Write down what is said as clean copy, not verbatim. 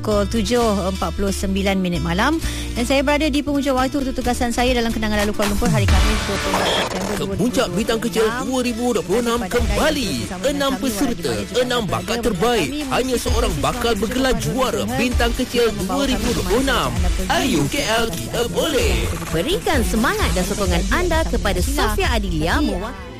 Pukul 7.49 malam dan saya berada di penghujung waktu untuk tugasan saya dalam kenangan lalu Kuala Lumpur hari Khamis 24 September 2020. Puncak Bintang Kecil 2026 kembali. 6 peserta, 6 bakat terbaik. Hanya seorang bakal bergelar juara Bintang Kecil 2026. Ayo KL, kita boleh. Berikan semangat dan sokongan anda kepada Sofia Adilia mewakili